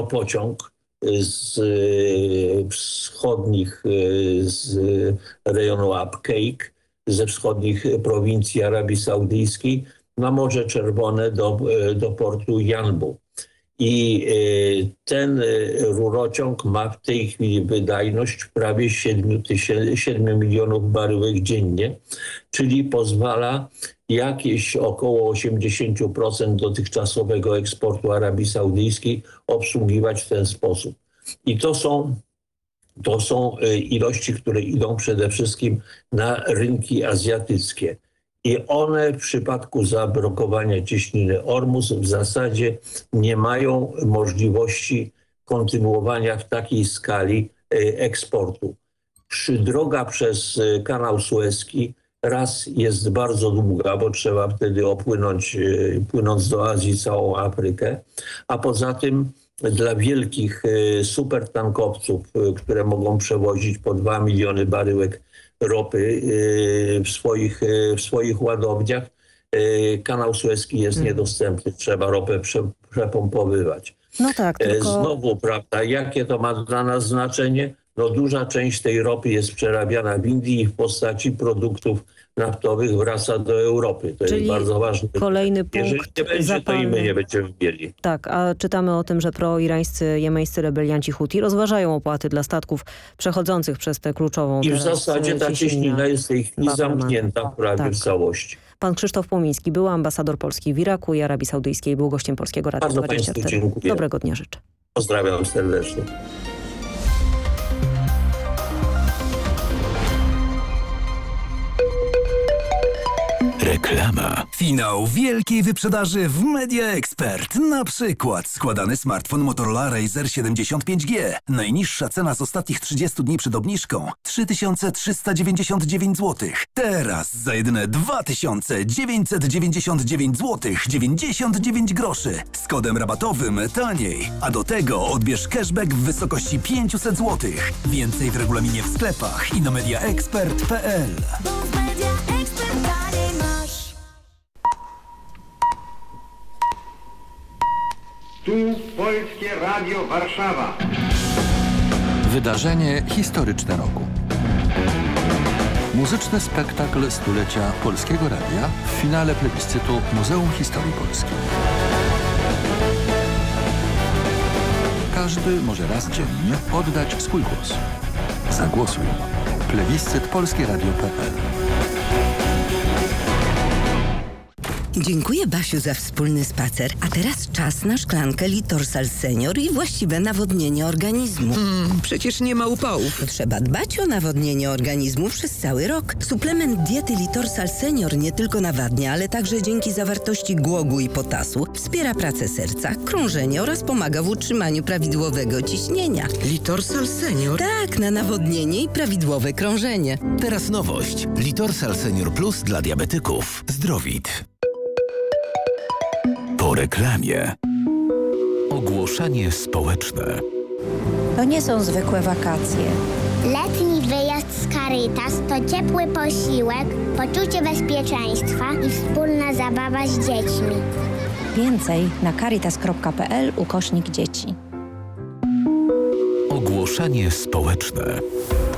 ropociąg z wschodnich, z rejonu Abqaiq, ze wschodnich prowincji Arabii Saudyjskiej na Morze Czerwone do portu Yanbu. I ten rurociąg ma w tej chwili wydajność prawie 7 milionów baryłek dziennie, czyli pozwala jakieś około 80% dotychczasowego eksportu Arabii Saudyjskiej obsługiwać w ten sposób. I to są ilości, które idą przede wszystkim na rynki azjatyckie. I one w przypadku zablokowania cieśniny Ormus w zasadzie nie mają możliwości kontynuowania w takiej skali eksportu. Droga przez kanał Sueski raz jest bardzo długa, bo trzeba wtedy płynąc do Azji, całą Afrykę, a poza tym dla wielkich supertankowców, które mogą przewozić po 2 miliony baryłek ropy w swoich ładowniach, kanał Sueski jest niedostępny. Trzeba ropę przepompowywać. No tak, tylko... Znowu, prawda, jakie to ma dla nas znaczenie? No duża część tej ropy jest przerabiana w Indii i w postaci produktów naftowych wraca do Europy. To jest bardzo ważne. Kolejny punkt. Jeżeli nie będzie, to i my nie będziemy mieli. Tak, a czytamy o tym, że proirańscy jemeńscy rebelianci Huti rozważają opłaty dla statków przechodzących przez tę kluczową... I w zasadzie ta cieśnina jest w tej chwili zamknięta prawie w całości. Pan Krzysztof Płomiński, był ambasador Polski w Iraku i Arabii Saudyjskiej, był gościem Polskiego Radia 24. Bardzo Państwu dziękuję. Dobrego dnia życzę. Pozdrawiam serdecznie. Reklama. Finał wielkiej wyprzedaży w Media Expert. Na przykład składany smartfon Motorola Razr 75G. Najniższa cena z ostatnich 30 dni przed obniżką 3399 zł. Teraz za jedyne 2999 zł 99 groszy. Z kodem rabatowym taniej. A do tego odbierz cashback w wysokości 500 zł. Więcej w regulaminie w sklepach i na mediaexpert.pl. Tu Polskie Radio Warszawa. Wydarzenie historyczne roku. Muzyczny spektakl stulecia Polskiego Radia w finale plebiscytu Muzeum Historii Polski. Każdy może raz dziennie oddać swój głos. Zagłosuj. Plebiscyt polskieradio.pl. Dziękuję, Basiu, za wspólny spacer. A teraz czas na szklankę Litorsal Senior i właściwe nawodnienie organizmu. Przecież nie ma upałów. Trzeba dbać o nawodnienie organizmu przez cały rok. Suplement diety Litorsal Senior nie tylko nawadnia, ale także dzięki zawartości głogu i potasu wspiera pracę serca, krążenie oraz pomaga w utrzymaniu prawidłowego ciśnienia. Litorsal Senior? Tak, na nawodnienie i prawidłowe krążenie. Teraz nowość. Litorsal Senior Plus dla diabetyków. Zdrowit. Po reklamie. Ogłoszenie społeczne. To nie są zwykłe wakacje. Letni wyjazd z Caritas to ciepły posiłek, poczucie bezpieczeństwa i wspólna zabawa z dziećmi. Więcej na caritas.pl/dzieci. Ogłoszenie społeczne.